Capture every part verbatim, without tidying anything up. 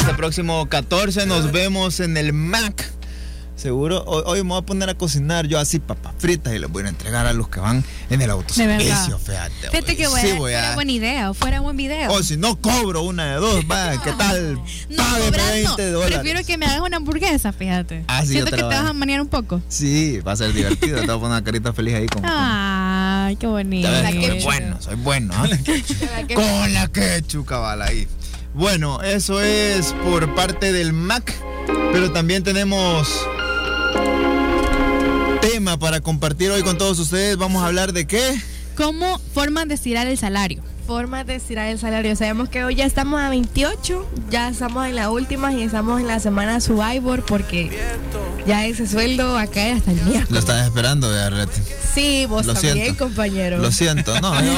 Este próximo catorce nos vemos en el Mac. Seguro, hoy, hoy me voy a poner a cocinar yo así papas fritas y les voy a entregar a los que van en el autoservicio, fíjate. Fíjate que sí, voy voy a... fuera buena idea, o fuera buen video. O si no cobro una de dos, vaya, ¿qué tal? No, Págueme veinte dólares. Prefiero que me hagas una hamburguesa, fíjate. Ah, sí, Siento te que la te voy a- vas a manear un poco. Sí, va a ser divertido, te voy a poner una carita feliz ahí con... Ay, qué bonito. Ya ves, La soy ketchup. bueno, soy bueno. ¿Ah? Con la ketchup, cabal, ahí. Bueno, eso es por parte del Mac, pero también tenemos tema para compartir hoy con todos ustedes. Vamos a hablar de qué. ¿Cómo formas de estirar el salario? Formas de estirar el salario. Sabemos que hoy ya estamos a veintiocho, ya estamos en la última y estamos en la semana Survivor porque ya ese sueldo va a caer hasta el miércoles. Lo estás esperando, de Arlete. Sí, vos Lo también, siento. compañero. Lo siento, no, yo...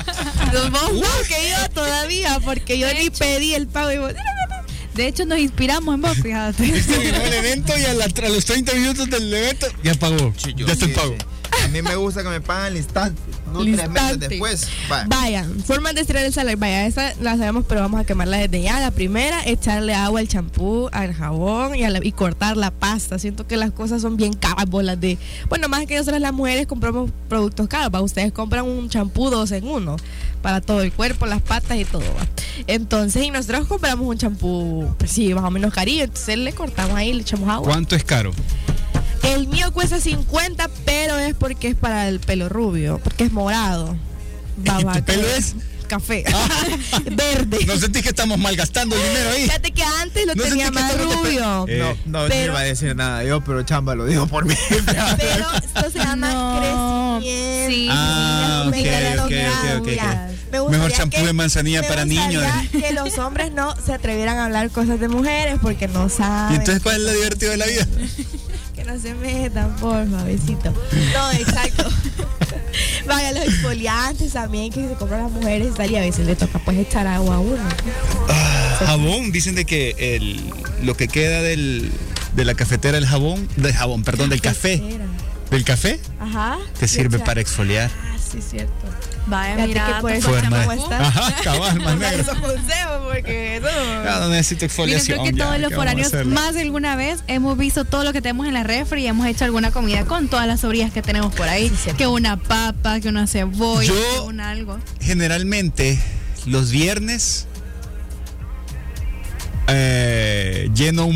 Vos no, que yo todavía, porque yo De ni hecho. pedí el pago y vos... De hecho, nos inspiramos en vos, fíjate. Terminó el evento y a, la- a los treinta minutos del evento ya pagó. Sí, yo ya está sí, el pago. sí. A mí me gusta que me paguen al instante, no Al tres meses instante. después. Va. Vaya, formas de estirar el salario. Vaya, esa la sabemos, pero vamos a quemarla desde ya. La primera, echarle agua al champú, al jabón y, a la- y cortar la pasta. Siento que las cosas son bien caras, bolas de... Bueno, más que nosotros las mujeres compramos productos caros. ¿Va? Ustedes compran un champú dos en uno para todo el cuerpo, las patas y todo. ¿Va? Entonces, y nosotros compramos un champú, pues sí, más o menos carillo. Entonces le cortamos ahí, le echamos agua. ¿Cuánto es caro? El mío cuesta cincuenta, pero es porque es para el pelo rubio, porque es morado. Baba, ¿Tu pelo que- es? Café. Verde. ¿No sentís que estamos malgastando el dinero ahí? Fíjate que antes lo ¿No tenía sentís que más estamos de pe- rubio. Eh, No, no, no pero- iba a decir nada yo, pero Chamba lo dijo por mí. Pero esto se llama No. crecimiento. Sí. Ah, ok, Megalotocracia. ok, ok, ok. Me gustaría Mejor champú que- de manzanilla me para niños. gustaría que los hombres no se atrevieran a hablar cosas de mujeres porque no saben. ¿Y entonces cuál es lo divertido de la vida? Que no se metan, porfa, besito. No, exacto. Vaya, los exfoliantes también que se compran las mujeres y a veces le toca pues echar agua a uno. Jabón, dicen de que el, lo que queda del, de la cafetera del jabón, del jabón, perdón, del café, del café, Ajá. te sirve Echa- para exfoliar. Ah, sí, cierto. Vaya, Fíjate mira, que por eso Forma de- ¿cómo estás? Ajá, cabal, más Dar negro. esos consejos porque eso... Ya no necesito Miren, exfoliación. creo que ya, todos los ¿qué vamos a foráneos hacerle? más de alguna vez hemos visto todo lo que tenemos en la refri y hemos hecho alguna comida con todas las orillas que tenemos por ahí. Sí, cierto. que una papa, que una cebolla, Yo- que un algo. Generalmente, los viernes eh, lleno un